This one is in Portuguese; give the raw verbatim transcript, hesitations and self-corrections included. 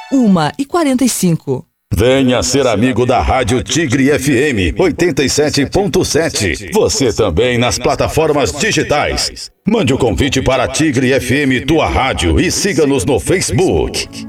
uma e quarenta e cinco. Venha ser amigo da Rádio Tigre F M oitenta e sete ponto sete. Você também nas plataformas digitais. Mande o convite para Tigre F M Tua Rádio e siga-nos no Facebook.